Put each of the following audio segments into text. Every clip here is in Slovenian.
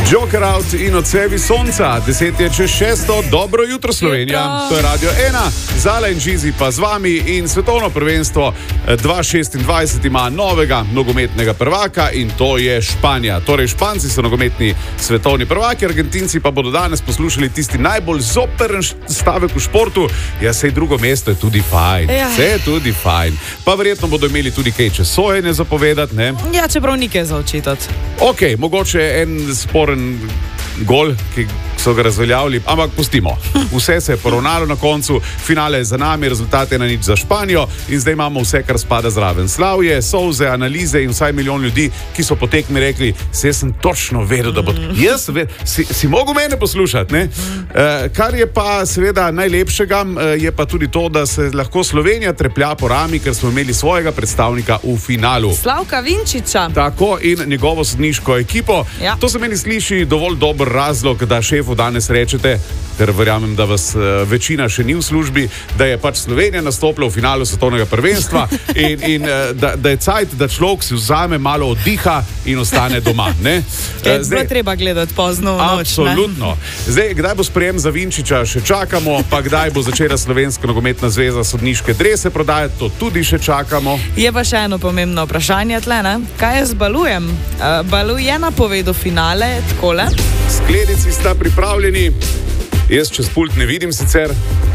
Joker out in odsevi sonca, 10:06, dobro jutro Slovenija, Jutro. to je Radio 1, Zala in Žizi pa z vami in svetovno prvenstvo 2026 ima novega nogometnega prvaka in to je Španija. Torej Španci so nogometni svetovni prvaki, Argentinci pa bodo danes poslušali tisti najbolj zoperen stavek v športu, ja sej drugo mesto je tudi fajn, vse je tudi fajn. Pa verjetno bodo imeli tudi kaj čez sojenje zapovedati, ne? Ja, čeprav nikaj za očitati. Ok, mogoče en sporen gol, ki so ga razveljavili, ampak pustimo. Vse se je poravnalo na koncu, finale je za nami, rezultat je 1-0 za Španijo in zdaj imamo vse, kar spada zraven. Slavje, solze, analize in vsaj milijon ljudi, ki so po tekmi rekli, se sem točno vedel, da bo... Jaz si mogel mene poslušati, ne? Kar je pa seveda najlepšega, je pa tudi to, da se lahko Slovenija treplja po rami, ker smo imeli svojega predstavnika v finalu. Slavka Vinčiča. Tako in njegovo sodniško ekipo. Ja. To se meni sliši dovolj dober razlog, da šefu danes rečete, ker verjamem, da vas večina še ni v službi, da je pač Slovenija nastopila v finalu svetovnega prvenstva in da je cajt, da človek si vzame malo oddiha in ostane doma. Zdaj treba gledati pozno v noč. Absolutno. Zdaj, kdaj bo sprejem za Vinčiča, še čakamo, pa kdaj bo začela Slovenska nogometna zveza sodniške drese prodajati, to tudi še čakamo. Je pa še eno pomembno vprašanje tle, ne? Kaj je z Balujem? Balu je napovedal finale, takole. Skledici sta pripravljeni, jaz čez pult ne vidim sicer.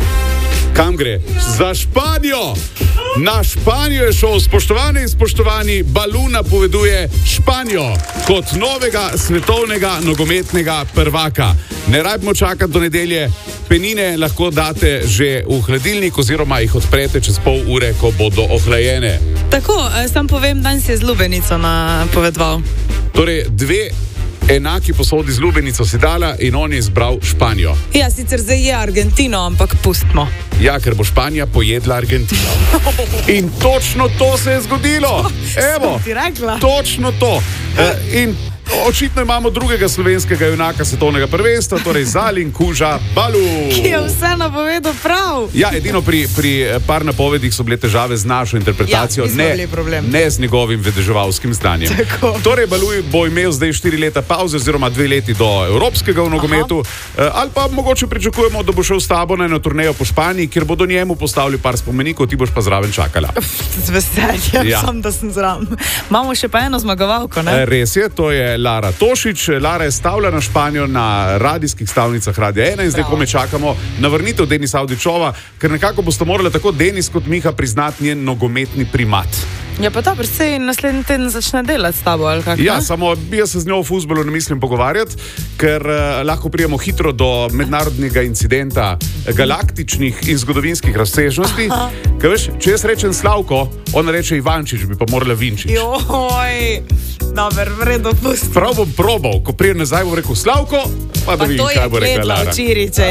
Kam gre? Za Španijo! Na Španijo je šel, spoštovani in spoštovani, Balu napoveduje Španijo kot novega svetovnega nogometnega prvaka. Ne rabimo čakati do nedelje, penine lahko date že v hladilnik oziroma jih odprete čez pol ure, ko bodo ohlajene. Tako, sam povem, danes je z lubenico napovedoval. Torej, dve enaki posodi z lubenico si dala in on je izbral Španijo. Ja, sicer zdaj je Argentino, ampak pustimo. Ja, ker bo Španija pojedla Argentino. In točno to se je zgodilo. Evo, Sem ti rekla. točno to. In očitno imamo drugega slovenskega junaka svetovnega prvenstva, torej Zalin Kuža Balu. Ki je vse napovedal prav. Ja, edino pri par napovedih so bile težave z našo interpretacijo, Ja, mi smo bili problem. ne z njegovim vedeževalskim stanjem. Tako. Torej, Balu bo imel zdaj 4 leta pauze oziroma 2 leti do evropskega v nogometu, ali pa mogoče pričakujemo, da bo šel s tabo na eno turnejo po Španiji, kjer bodo njemu postavili par spomenikov, ti boš pa zraven čakala. Z veseljem, Ja. sam da sem zraven. Imamo še pa eno zmagovalko, ne? Res je, to je Lara Tošič. Lara je stavila na Španijo na radijskih stavnicah Radia 1 in zdaj kome čakamo na vrnitev Denisa Avdićova, ker nekako boste morali tako Denis kot Miha priznati njen nogometni primat. Ja, pa dobro, sej naslednji teden začne delati s tabo, ali kako? Ja, ne? samo jaz se z njo v fuzbolu ne mislim pogovarjati, ker lahko prijemo hitro do mednarodnega incidenta galaktičnih in zgodovinskih razsežnosti. Ker veš, če jaz rečem Slavko, ona reče Ivančič, bi pa morala Vinčič. Joj, dober, vredo pusti. Prav bom probal, ko prijem nazaj, bom rekel Slavko, pa da Pa vidim, to kaj je bo rekla gledala Lara. včeraj, če